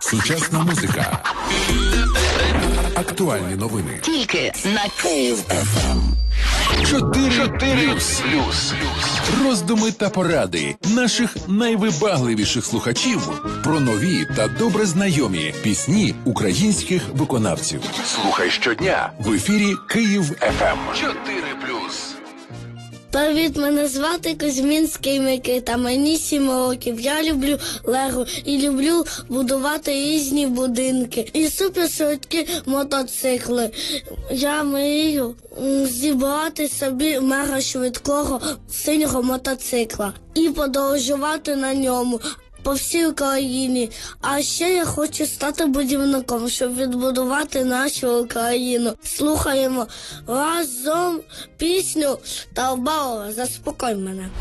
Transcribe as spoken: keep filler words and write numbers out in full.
Сучасна музика. Актуальні новини. Тільки на Київ еф ем. Чотири плюс. Роздуми та поради наших найвибагливіших слухачів про нові та добре знайомі пісні українських виконавців. Слухай щодня в ефірі Київ еф ем. Чотири плюс. Привіт, мене звати Кузьмінський Микита, мені сім років. Я люблю Лего і люблю будувати різні будинки і супершвидкі мотоцикли. Я мрію зібрати собі мега швидкого синього мотоцикла і подорожувати на ньому по всій Україні. А ще я хочу стати будівником, щоб відбудувати нашу Україну. Слухаємо разом пісню Тавбалова «Заспокой мене».